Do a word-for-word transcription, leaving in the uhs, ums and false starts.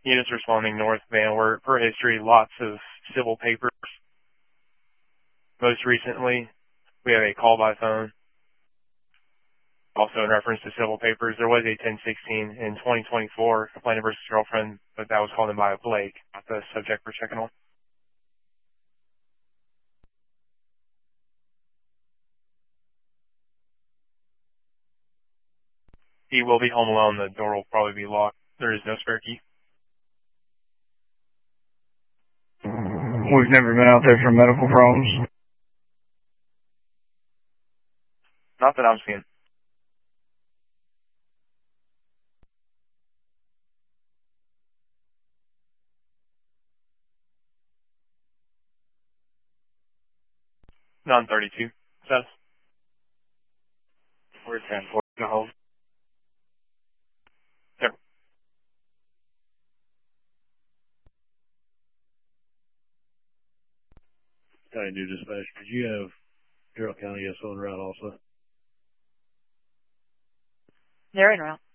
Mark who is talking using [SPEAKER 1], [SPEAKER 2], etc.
[SPEAKER 1] Units responding north Van Wert. Per history, lots of civil papers. Most recently, we have a call by phone. Also in reference to civil papers, there was a ten sixteen in twenty twenty-four, complainant versus girlfriend, but that was called in by Blake, not the subject we're checking on. He will be home alone. The door will probably be locked. There is no spare key.
[SPEAKER 2] We've never been out there for medical problems.
[SPEAKER 1] Not that I'm seeing. nine thirty-two. Says. We're ten four. Go home. There.
[SPEAKER 3] County New Dispatch. Did you have Carroll County S O en route also?
[SPEAKER 4] They're en route.